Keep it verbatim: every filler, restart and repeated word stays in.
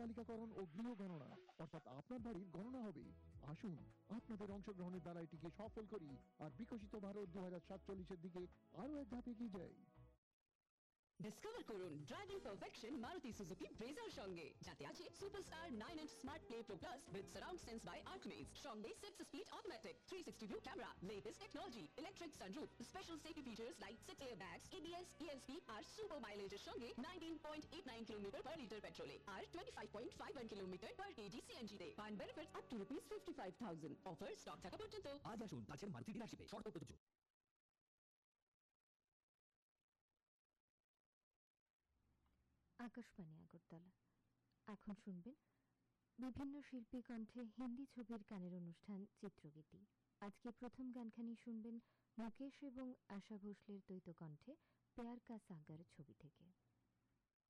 তালিকাকরণ ও গৃহ গণনা, অর্থাৎ আপনার বাড়ির গণনা হবে। আসুন আপনাদের অংশগ্রহণের দ্বারা এটিকে সফল করি আর বিকশিত ভারত দু হাজার সাতচল্লিশের দিকে আরো এক ধাপ এগিয়ে যাই। ডিসকভার করুন ড্রাইভিং পারফেকশন মারুতি সুজুকি ব্রেজার সঙ্গে, যাতে আছে superstar nine inch smart play pro plus with surround sense by আর্কমেজ, সঙ্গে six speed automatic three sixty view camera, latest technology, electric sunroof, special safety features like six airbags, ABS, ESP আর super মাইলেজের সঙ্গে nineteen point eight nine kilometre per litre পেট্রোলে আর twenty five point five one kilometre পার KG CNG তে পান benefits up to rupees fifty five thousand. Offer stock থাকা পর্যন্ত। আজ আসুন কাছের মারুতি ডিলারশিপে, শর্ত প্রযোজ্য। আকাশবাণী আগরতলা। এখন শুনবেন বিভিন্ন শিল্পী কণ্ঠে হিন্দি ছবির গানের অনুষ্ঠান চিত্রগীতি। আজকে প্রথম গানখানি শুনবেন মুকেশ এবং আশা ভোসলের দ্বৈত কণ্ঠে প্যার কা সাগর ছবি থেকে।